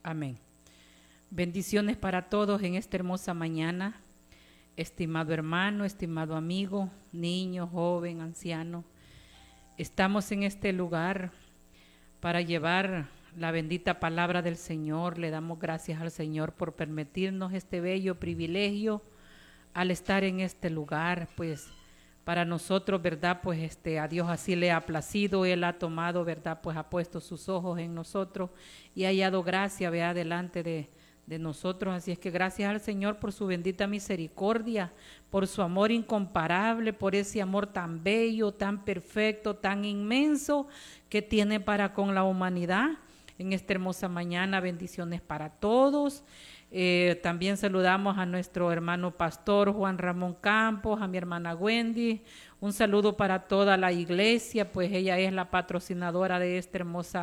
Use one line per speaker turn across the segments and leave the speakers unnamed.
Amén. Bendiciones para todos en esta hermosa mañana. Estimado hermano, estimado amigo, niño, joven, anciano. Estamos en este lugar para llevar la bendita palabra del Señor. Le damos gracias al Señor por permitirnos este bello privilegio al estar en este lugar, pues para nosotros, ¿verdad? Pues a Dios así le ha placido, Él ha tomado, ¿verdad? Pues ha puesto sus ojos en nosotros y ha hallado gracia, ¿verdad? Delante de nosotros. Así es que gracias al Señor por su bendita misericordia, por su amor incomparable, por ese amor tan bello, tan perfecto, tan inmenso que tiene para con la humanidad. En esta hermosa mañana, bendiciones para todos. También saludamos a nuestro hermano pastor Juan Ramón Campos, a mi hermana Wendy. Un saludo para toda la iglesia, pues ella es la patrocinadora de esta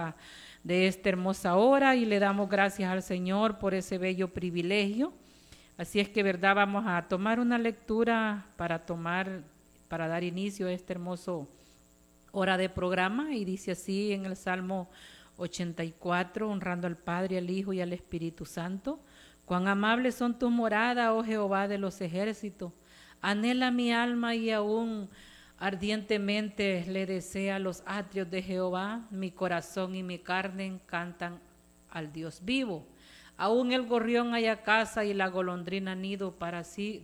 hermosa hora, y le damos gracias al Señor por ese bello privilegio. Así es que, verdad, vamos a tomar una lectura para dar inicio a esta hermosa hora de programa, y dice así en el Salmo 84, honrando al Padre, al Hijo y al Espíritu Santo. Cuán amables son tus moradas, oh Jehová de los ejércitos. Anhela mi alma y aún ardientemente le desea los atrios de Jehová. Mi corazón y mi carne cantan al Dios vivo. Aún el gorrión haya casa y la golondrina nido para sí,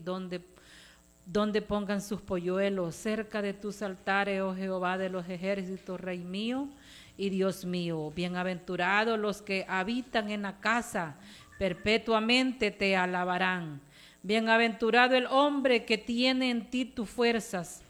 donde pongan sus polluelos. Cerca de tus altares, oh Jehová de los ejércitos, Rey mío y Dios mío. Bienaventurados los que habitan en la casa, perpetuamente te alabarán. Bienaventurado el hombre que tiene en ti tus fuerzas,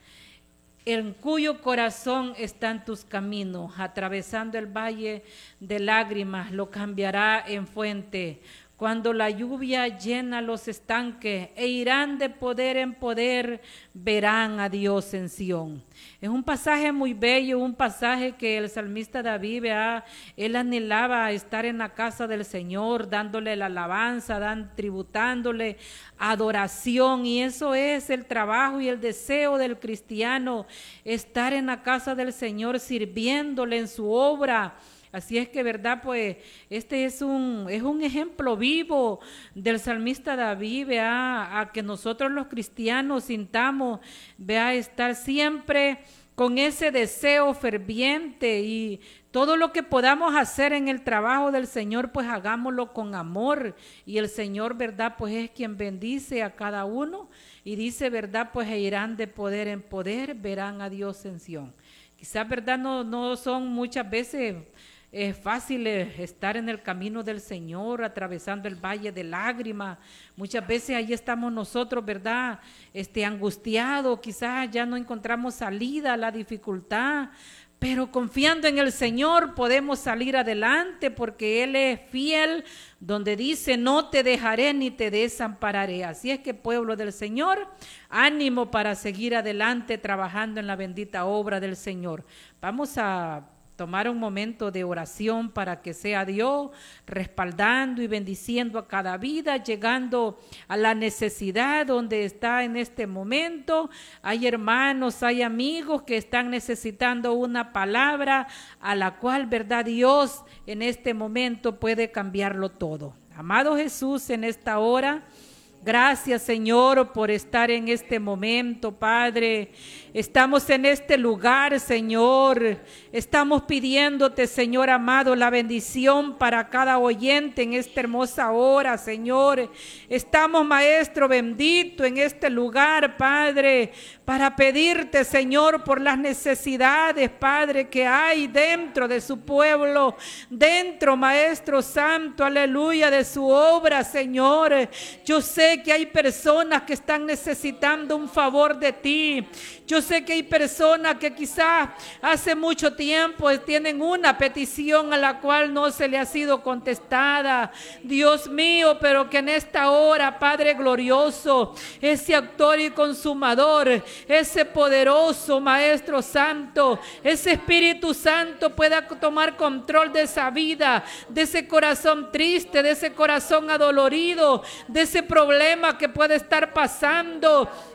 en cuyo corazón están tus caminos. Atravesando el valle de lágrimas, lo cambiará en fuente. Cuando la lluvia llena los estanques e irán de poder en poder, verán a Dios en Sión. Es un pasaje muy bello, un pasaje que el salmista David, él anhelaba estar en la casa del Señor, dándole la alabanza, tributándole adoración, y eso es el trabajo y el deseo del cristiano, estar en la casa del Señor, sirviéndole en su obra. Así es que, verdad, pues este es un ejemplo vivo del salmista David, a que nosotros los cristianos sintamos, estar siempre con ese deseo ferviente, y todo lo que podamos hacer en el trabajo del Señor, pues hagámoslo con amor, y el Señor, verdad, pues es quien bendice a cada uno, y dice, verdad, pues irán de poder en poder, verán a Dios en Sión. Quizás, verdad, no son muchas veces es fácil estar en el camino del Señor, atravesando el valle de lágrimas. Muchas veces ahí estamos nosotros, ¿verdad? Angustiados, quizás ya no encontramos salida a la dificultad, pero confiando en el Señor podemos salir adelante, porque Él es fiel, donde dice, no te dejaré ni te desampararé. Así es que, pueblo del Señor, ánimo para seguir adelante trabajando en la bendita obra del Señor. Vamos a tomar un momento de oración para que sea Dios respaldando y bendiciendo a cada vida, llegando a la necesidad donde está en este momento. Hay hermanos, hay amigos que están necesitando una palabra a la cual, verdad, Dios en este momento puede cambiarlo todo. Amado Jesús, en esta hora, gracias, Señor, por estar en este momento, Padre. Estamos en este lugar, Señor. Estamos pidiéndote, Señor amado, la bendición para cada oyente en esta hermosa hora, Señor. Estamos, Maestro bendito, en este lugar, Padre, para pedirte, Señor, por las necesidades, Padre, que hay dentro de su pueblo, dentro, Maestro Santo, aleluya, de su obra, Señor. Yo sé que hay personas que están necesitando un favor de ti. Yo sé que hay personas que quizás hace mucho tiempo tienen una petición a la cual no se le ha sido contestada, Dios mío, pero que en esta hora, Padre glorioso, ese autor y consumador, ese poderoso Maestro Santo, ese Espíritu Santo pueda tomar control de esa vida, de ese corazón triste, de ese corazón adolorido, de ese problema que puede estar pasando.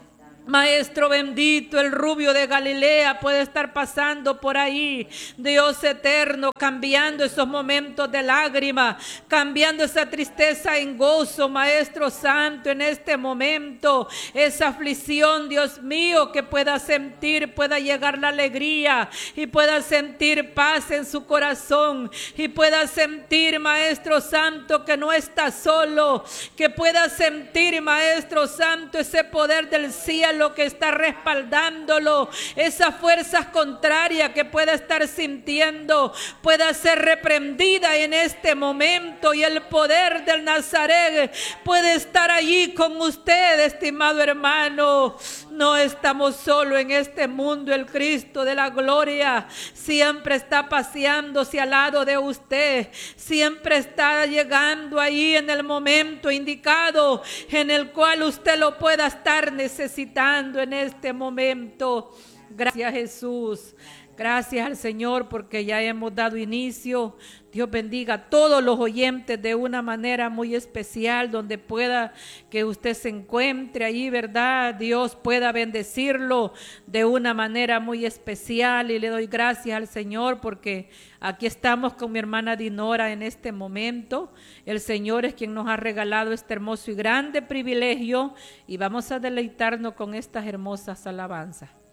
Maestro bendito, el rubio de Galilea puede estar pasando por ahí. Dios eterno, cambiando esos momentos de lágrima, cambiando esa tristeza en gozo, Maestro Santo, en este momento, esa aflicción, Dios mío, que pueda sentir, pueda llegar la alegría y pueda sentir paz en su corazón y pueda sentir, Maestro Santo, que no está solo, que pueda sentir, Maestro Santo, ese poder del cielo que está respaldándolo, esas fuerzas contrarias que pueda estar sintiendo, pueda ser reprendida en este momento y el poder del Nazaret puede estar allí con usted, estimado hermano. No estamos solo en este mundo, el Cristo de la gloria siempre está paseándose al lado de usted, siempre está llegando ahí en el momento indicado en el cual usted lo pueda estar necesitando en este momento. Gracias, Jesús. Gracias al Señor porque ya hemos dado inicio. Dios bendiga a todos los oyentes de una manera muy especial, donde pueda que usted se encuentre ahí, ¿verdad? Dios pueda bendecirlo de una manera muy especial, y le doy gracias al Señor porque aquí estamos con mi hermana Dinora en este momento. El Señor es quien nos ha regalado este hermoso y grande privilegio y vamos a deleitarnos con estas hermosas alabanzas.